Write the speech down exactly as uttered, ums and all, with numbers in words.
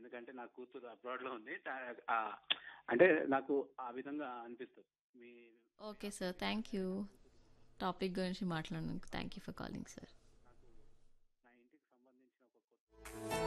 ఎందుకంటే నా కూతురు అబ్రాడ్ లో ఉంది. తా- ఆ, అంటే నాకు ఆ విధంగా అనిపిస్తుంది. మీ okay sir, thank you. Topic గురించి మాట్లాడినందుకు thank you for calling sir.